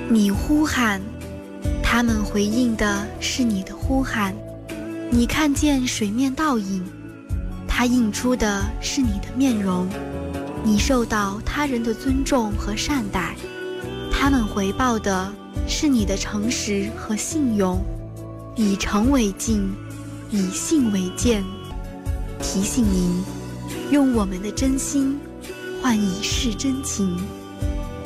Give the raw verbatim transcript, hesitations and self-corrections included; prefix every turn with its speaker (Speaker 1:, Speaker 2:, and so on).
Speaker 1: 你呼喊，他们回应的是你的呼喊。你看见水面倒影，它映出的是你的面容。你受到他人的尊重和善待，他们回报的是你的诚实和信用。以诚为镜，以信为鉴。提醒您，用我们的真心换以示真情。